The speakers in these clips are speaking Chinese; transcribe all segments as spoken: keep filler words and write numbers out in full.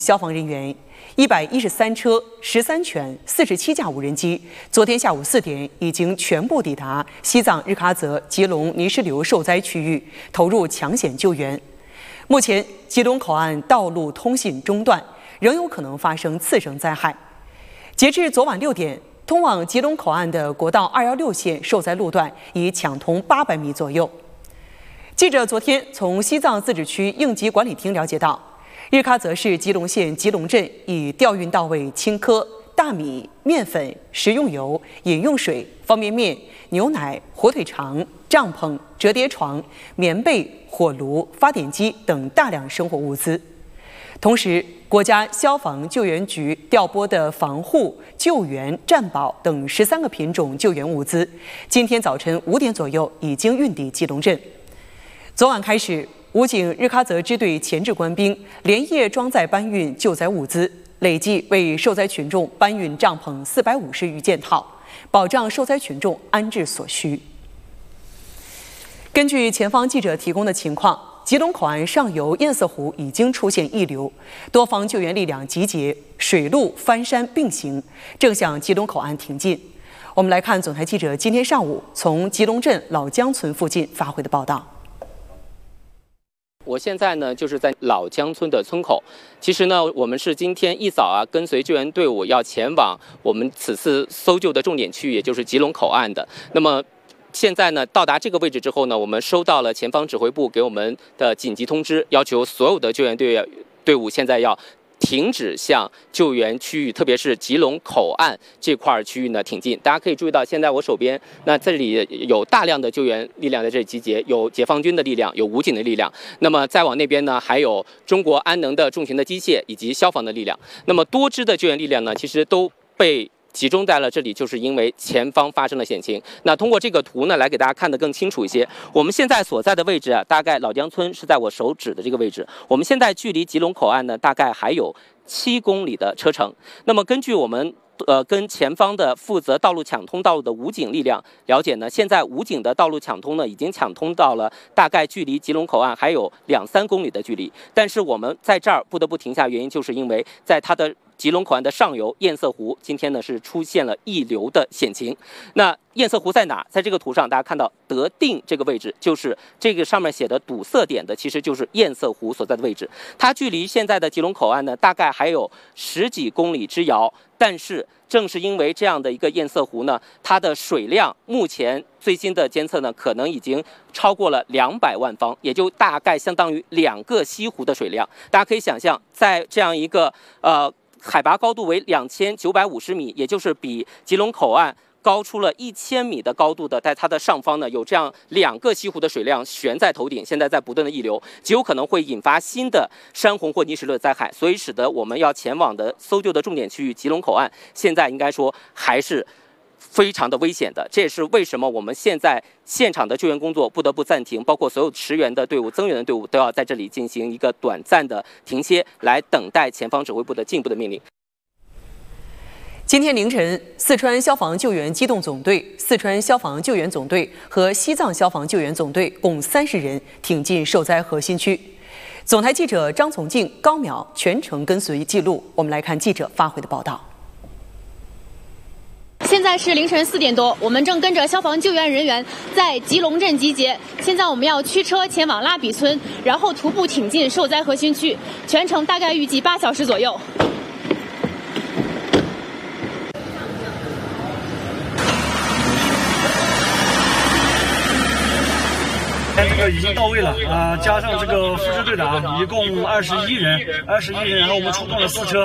消防人员，一百一十三车、十三犬、四十七架无人机，昨天下午四点已经全部抵达西藏日喀则吉隆泥石流受灾区域，投入抢险救援。目前，吉隆口岸道路通信中断，仍有可能发生次生灾害。截至昨晚六点，通往吉隆口岸的国道二一六线受灾路段已抢通八百米左右。记者昨天从西藏自治区应急管理厅了解到，日喀则市吉隆县吉隆镇已调运到位青稞、大米、面粉、食用油、饮用水、方便面、牛奶、火腿肠、帐篷、折叠床、棉被、火炉、发电机等大量生活物资。同时，国家消防救援局调拨的防护、救援、战保等十三个品种救援物资，今天早晨五点左右已经运抵吉隆镇。昨晚开始，武警日喀则支队前置官兵连夜装载搬运救灾物资，累计为受灾群众搬运帐篷四百五十余件套，保障受灾群众安置所需。根据前方记者提供的情况，吉隆口岸上游堰塞湖已经出现溢流，多方救援力量集结，水陆翻山并行，正向吉隆口岸挺进。我们来看总台记者今天上午从吉隆镇老江村附近发回的报道。 我现在呢，就是在老江村的村口。其实呢，我们是今天一早啊，跟随救援队伍要前往我们此次搜救的重点区域，也就是吉隆口岸的。那么现在呢，到达这个位置之后呢，我们收到了前方指挥部给我们的紧急通知，要求所有的救援队队伍现在要停止向救援区域，特别是吉隆口岸这块区域呢挺进。大家可以注意到，现在我手边那这里有大量的救援力量在这里集结，有解放军的力量，有武警的力量。那么再往那边呢，还有中国安能的重型的机械以及消防的力量。那么多支的救援力量呢，其实都被集中在了这里，就是因为前方发生了险情。那通过这个图呢，来给大家看得更清楚一些。我们现在所在的位置啊，大概老江村是在我手指的这个位置。我们现在距离吉隆口岸呢，大概还有七公里的车程。那么根据我们呃跟前方的负责道路抢通道路的武警力量了解呢，现在武警的道路抢通呢，已经抢通到了大概距离吉隆口岸还有两三公里的距离。但是我们在这儿不得不停下，原因就是因为在它的吉隆口岸的上游堰塞湖，今天呢是出现了溢流的险情。那堰塞湖在哪？在这个图上，大家看到德定这个位置，就是这个上面写的堵塞点的，其实就是堰塞湖所在的位置。它距离现在的吉隆口岸呢，大概还有十几公里之遥。但是正是因为这样的一个堰塞湖呢，它的水量目前最新的监测呢，可能已经超过了两百万方，也就大概相当于两个西湖的水量。大家可以想象，在这样一个呃。海拔高度为两千九百五十米，也就是比吉隆口岸高出了一千米的高度的，在它的上方呢，有这样两个西湖的水量悬在头顶，现在在不断的溢流，极有可能会引发新的山洪或泥石流的灾害，所以使得我们要前往的搜救的重点区域吉隆口岸，现在应该说还是非常的危险的。这也是为什么我们现在现场的救援工作不得不暂停，包括所有驰援的队伍、增援的队伍都要在这里进行一个短暂的停歇，来等待前方指挥部的进一步的命令。 今天凌晨，四川消防救援机动总队、四川消防救援总队和西藏消防救援总队共三十人挺进受灾核心区。总台记者张从静、高淼全程跟随记录。我们来看记者发回的报道。 现在是凌晨四点多，我们正跟着消防救援人员在吉隆镇集结。现在我们要驱车前往拉比村，然后徒步挺进受灾核心区，全程大概预计八小时左右。 这个已经到位了啊、呃，加上这个副支队长，一共二十一人，二十一人，然后我们出动了四车。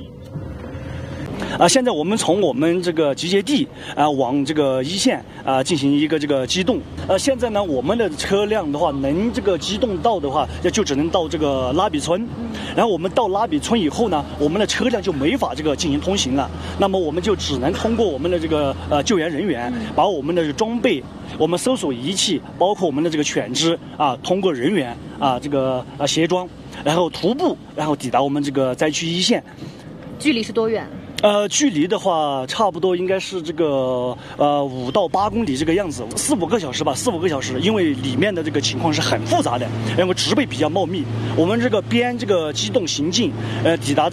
啊，现在我们从我们这个集结地啊往这个一线啊进行一个这个机动。呃，现在呢，我们的车辆的话，能这个机动到的话，就只能到这个拉比村。然后我们到拉比村以后呢，我们的车辆就没法这个进行通行了。那么我们就只能通过我们的这个呃救援人员，把我们的装备、我们搜索仪器，包括我们的这个犬只啊，通过人员啊这个啊协装，然后徒步，然后抵达我们这个灾区一线。 距离是多远？ 呃，距离的话，差不多应该是这个呃五到八公里这个样子，四五个小时吧，四五个小时。因为里面的这个情况是很复杂的，然后植被比较茂密，我们这个边这个机动行进，呃，抵达。